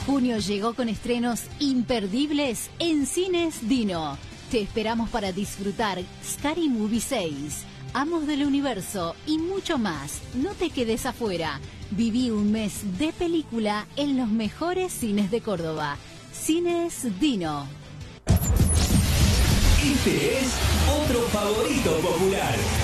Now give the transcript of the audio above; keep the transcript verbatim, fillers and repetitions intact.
Junio llegó con estrenos imperdibles en Cines Dino. Te esperamos para disfrutar Scary Movie seis, Amos del Universo y mucho más. No te quedes afuera. Viví un mes de película en los mejores cines de Córdoba. Cines Dino. Este es otro favorito popular.